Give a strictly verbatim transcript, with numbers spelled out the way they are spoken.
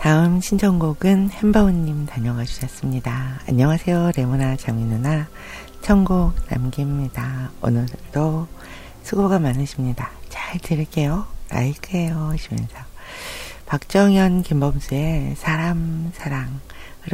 다음 신청곡은 햄버우님 다녀가 주셨습니다. 안녕하세요, 레모나 장미 누나. 청곡 남깁니다. 오늘도 수고가 많으십니다. 잘 들을게요. 라이크해요 하시면서 박정현 김범수의 사람 사랑